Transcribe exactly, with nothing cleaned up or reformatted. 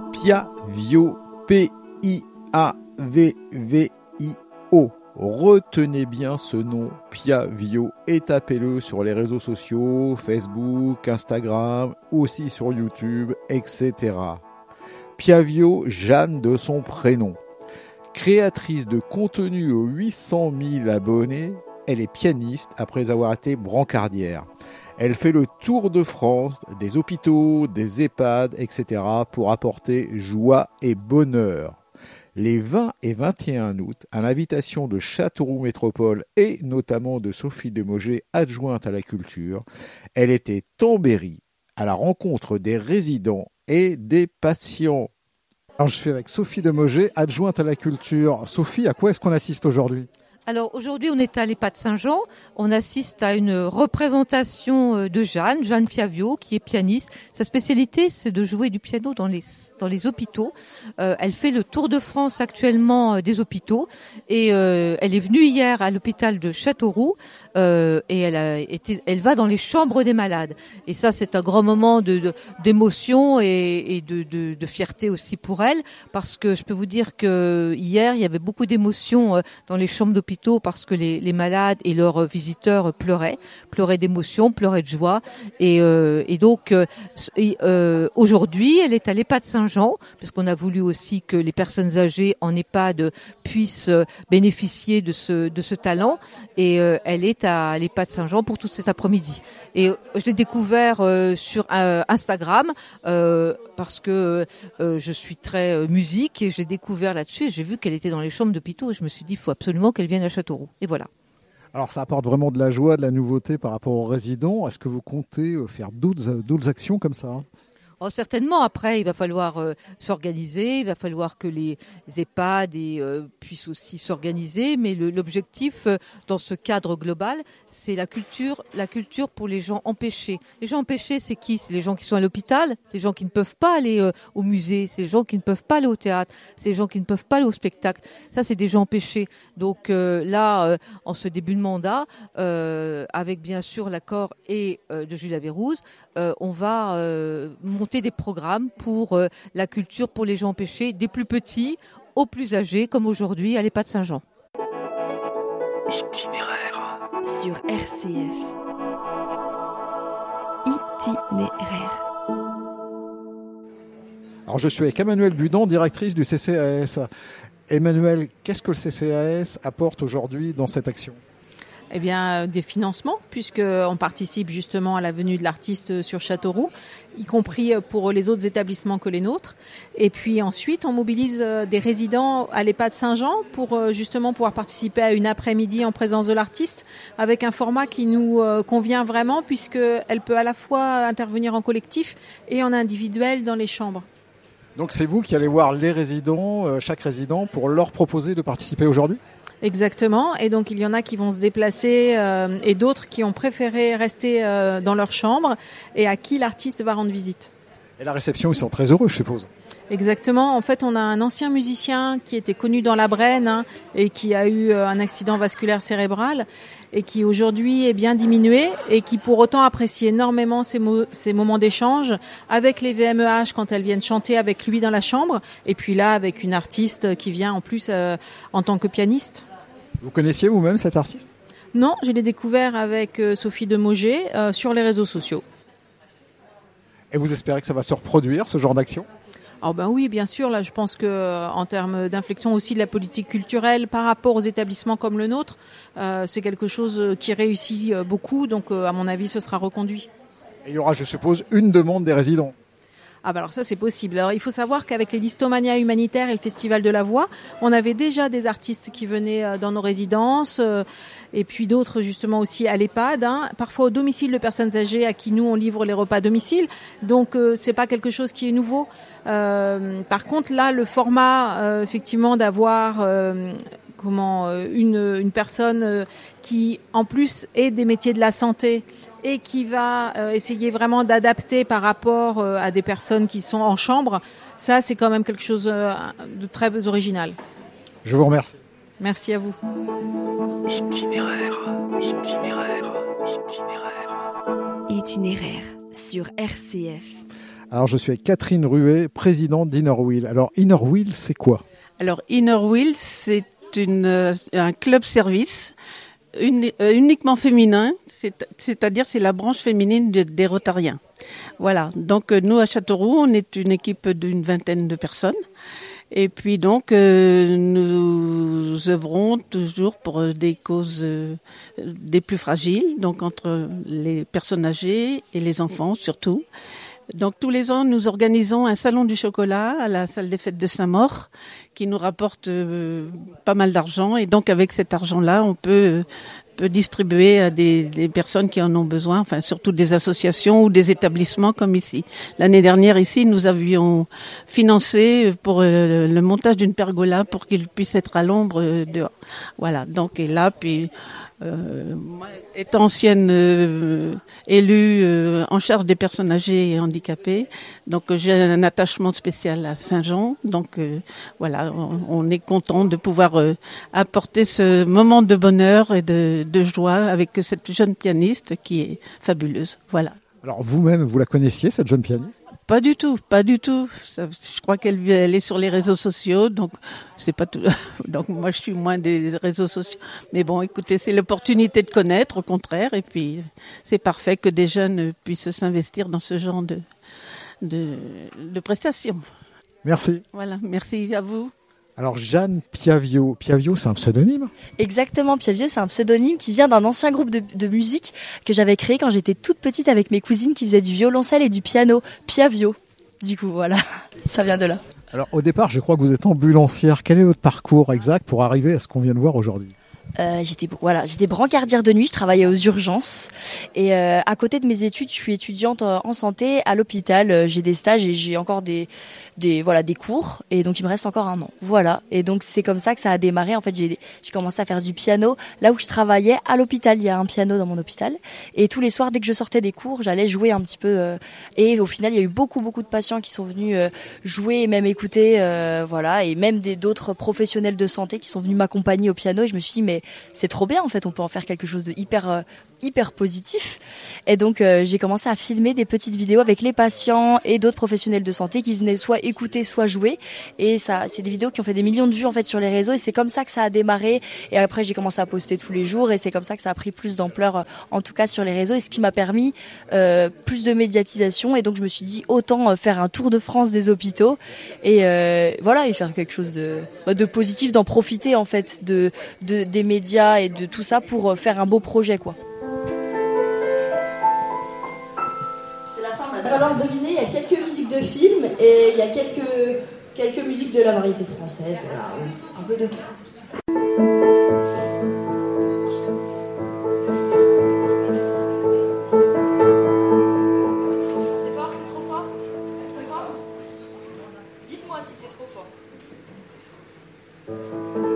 Piavio, P I A V V I O. Retenez bien ce nom, Piavio, et tapez-le sur les réseaux sociaux, Facebook, Instagram, aussi sur YouTube, et cetera. Piavio, Jeanne de son prénom. Créatrice de contenu aux huit cent mille abonnés, elle est pianiste après avoir été brancardière. Elle fait le tour de France, des hôpitaux, des EHPAD, et cetera pour apporter joie et bonheur. Les vingt et vingt et un août, à l'invitation de Châteauroux Métropole et notamment de Sophie Demogé, adjointe à la culture, elle était en Berry à la rencontre des résidents et des patients. Alors je suis avec Sophie Demogé, adjointe à la culture. Sophie, à quoi est-ce qu'on assiste aujourd'hui ? Alors aujourd'hui, on est à l'EHPAD Saint-Jean. On assiste à une représentation de Jeanne, Jeanne Piavio, qui est pianiste. Sa spécialité, c'est de jouer du piano dans les dans les hôpitaux. Euh, elle fait le tour de France actuellement des hôpitaux et euh, elle est venue hier à l'hôpital de Châteauroux euh, et elle a été, elle va dans les chambres des malades. Et ça, c'est un grand moment de, de d'émotion et, et de, de, de fierté aussi pour elle, parce que je peux vous dire que hier, il y avait beaucoup d'émotions dans les chambres d'hôpitaux, parce que les, les malades et leurs visiteurs pleuraient, pleuraient d'émotion, pleuraient de joie. Et, euh, et donc, euh, euh, aujourd'hui, elle est à l'EHPAD Saint-Jean, parce qu'on a voulu aussi que les personnes âgées en EHPAD puissent bénéficier de ce, de ce talent. Et euh, elle est à l'EHPAD Saint-Jean pour tout cet après-midi. Et euh, je l'ai découvert euh, sur euh, Instagram, euh, parce que euh, je suis très euh, musique, et je l'ai découvert là-dessus. Et j'ai vu qu'elle était dans les chambres d'hôpitaux, et je me suis dit, il faut absolument qu'elle vienne à Châteauroux. Et voilà. Alors ça apporte vraiment de la joie, de la nouveauté par rapport aux résidents. Est-ce que vous comptez faire d'autres, d'autres actions comme ça ? Oh, certainement, après, il va falloir euh, s'organiser, il va falloir que les EHPAD et, euh, puissent aussi s'organiser, mais le, l'objectif euh, dans ce cadre global, c'est la culture, la culture pour les gens empêchés. Les gens empêchés, c'est qui ? C'est les gens qui sont à l'hôpital, c'est les gens qui ne peuvent pas aller euh, au musée, c'est les gens qui ne peuvent pas aller au théâtre, c'est les gens qui ne peuvent pas aller au spectacle. Ça, c'est des gens empêchés. Donc euh, là, euh, en ce début de mandat, euh, avec bien sûr l'accord et euh, de Julia Vérouz, euh, on va euh, monter des programmes pour euh, la culture pour les gens empêchés, des plus petits aux plus âgés, comme aujourd'hui à l'EHPAD Saint-Jean. Itinéraire sur R C F. Itinéraire. Alors je suis avec Emmanuelle Budon, directrice du C C A S. Emmanuelle, qu'est-ce que le C C A S apporte aujourd'hui dans cette action ? Eh bien, des financements, puisqu'on participe justement à la venue de l'artiste sur Châteauroux, y compris pour les autres établissements que les nôtres. Et puis ensuite, on mobilise des résidents à l'EHPAD Saint-Jean pour justement pouvoir participer à une après-midi en présence de l'artiste, avec un format qui nous convient vraiment, puisqu'elle peut à la fois intervenir en collectif et en individuel dans les chambres. Donc c'est vous qui allez voir les résidents, chaque résident, pour leur proposer de participer aujourd'hui ? Exactement, et donc il y en a qui vont se déplacer euh, et d'autres qui ont préféré rester euh, dans leur chambre et à qui l'artiste va rendre visite. Et la réception, ils sont très heureux, je suppose. Exactement, en fait on a un ancien musicien qui était connu dans la Brenne hein, et qui a eu euh, un accident vasculaire cérébral et qui aujourd'hui est bien diminué et qui pour autant apprécie énormément ces, mo- ces moments d'échange avec les V M E H quand elles viennent chanter avec lui dans la chambre, et puis là avec une artiste qui vient en plus euh, en tant que pianiste. Vous connaissiez vous-même cet artiste ? Non, je l'ai découvert avec euh, Sophie Demogé euh, sur les réseaux sociaux. Et vous espérez que ça va se reproduire, ce genre d'action ? Alors ben oui, bien sûr. Là, je pense que en termes d'inflexion aussi de la politique culturelle par rapport aux établissements comme le nôtre, euh, c'est quelque chose qui réussit beaucoup. Donc, euh, à mon avis, ce sera reconduit. Et il y aura, je suppose, une demande des résidents. Ah ben alors ça c'est possible. Alors il faut savoir qu'avec les Listomania humanitaires et le Festival de la Voix, on avait déjà des artistes qui venaient dans nos résidences euh, et puis d'autres justement aussi à l'EHPAD, hein, parfois au domicile de personnes âgées à qui nous on livre les repas à domicile. Donc euh, c'est pas quelque chose qui est nouveau. Euh, par contre là le format euh, effectivement d'avoir euh, comment euh, une une personne euh, qui en plus est des métiers de la santé et qui va euh, essayer vraiment d'adapter par rapport euh, à des personnes qui sont en chambre, ça c'est quand même quelque chose euh, de très original. Je vous remercie. Merci à vous. Itinéraire, itinéraire, itinéraire. Itinéraire sur R C F. Alors, je suis avec Catherine Ruet, présidente d'Innerwheel. Alors, Innerwheel, c'est quoi? Alors, Innerwheel, c'est une, euh, un club service uni- euh, uniquement féminin, c'est, c'est-à-dire c'est la branche féminine de, des Rotariens. Voilà, donc euh, nous à Châteauroux, on est une équipe d'une vingtaine de personnes. Et puis donc, euh, nous œuvrons toujours pour euh, des causes euh, des plus fragiles, donc entre les personnes âgées et les enfants surtout. Donc tous les ans, nous organisons un salon du chocolat à la salle des fêtes de Saint-Maur qui nous rapporte euh, pas mal d'argent. Et donc avec cet argent-là, on peut, peut distribuer à des, des personnes qui en ont besoin, enfin surtout des associations ou des établissements comme ici. L'année dernière, ici, nous avions financé pour euh, le montage d'une pergola pour qu'il puisse être à l'ombre euh, dehors. Voilà, donc et là, puis... Euh, moi, étant ancienne euh, élue euh, en charge des personnes âgées et handicapées, donc euh, j'ai un attachement spécial à Saint-Jean. Donc euh, voilà, on, on est content de pouvoir euh, apporter ce moment de bonheur et de, de joie avec cette jeune pianiste qui est fabuleuse. Voilà. Alors, vous-même, vous la connaissiez, cette jeune pianiste? Pas du tout, pas du tout. Ça, je crois qu'elle elle est sur les réseaux sociaux, donc c'est pas tout. Donc moi, je suis moins des réseaux sociaux. Mais bon, écoutez, c'est l'opportunité de connaître, au contraire, et puis c'est parfait que des jeunes puissent s'investir dans ce genre de de, de prestations. Merci. Voilà, merci à vous. Alors, Jeanne Piavio. Piavio, c'est un pseudonyme? Exactement, Piavio, c'est un pseudonyme qui vient d'un ancien groupe de, de musique que j'avais créé quand j'étais toute petite avec mes cousines qui faisaient du violoncelle et du piano. Piavio. Du coup, voilà, ça vient de là. Alors, au départ, je crois que vous êtes ambulancière. Quel est votre parcours exact pour arriver à ce qu'on vient de voir aujourd'hui? Euh, j'étais voilà, j'étais brancardière de nuit, je travaillais aux urgences et euh, à côté de mes études, je suis étudiante en santé à l'hôpital. Euh, j'ai des stages et j'ai encore des des voilà des cours et donc il me reste encore un an. Voilà, et donc c'est comme ça que ça a démarré. En fait, j'ai j'ai commencé à faire du piano là où je travaillais à l'hôpital. Il y a un piano dans mon hôpital et tous les soirs dès que je sortais des cours, j'allais jouer un petit peu euh, et au final, il y a eu beaucoup beaucoup de patients qui sont venus euh, jouer et même écouter euh, voilà, et même des d'autres professionnels de santé qui sont venus m'accompagner au piano et je me suis dit mais c'est trop bien en fait, on peut en faire quelque chose de hyper euh, hyper positif. Et donc euh, j'ai commencé à filmer des petites vidéos avec les patients et d'autres professionnels de santé qui venaient soit écouter, soit jouer. Et ça, c'est des vidéos qui ont fait des millions de vues en fait sur les réseaux. Et c'est comme ça que ça a démarré. Et après j'ai commencé à poster tous les jours. Et c'est comme ça que ça a pris plus d'ampleur, euh, en tout cas sur les réseaux. Et ce qui m'a permis euh, plus de médiatisation. Et donc je me suis dit autant euh, faire un tour de France des hôpitaux et euh, voilà, et faire quelque chose de, de positif, d'en profiter en fait de, de des médias et de tout ça pour faire un beau projet quoi. Alors devinez, il y a quelques musiques de films et il y a quelques, quelques musiques de la variété française, voilà, un peu de tout. C'est fort, c'est trop fort? Trop fort? Dites-moi si c'est trop fort.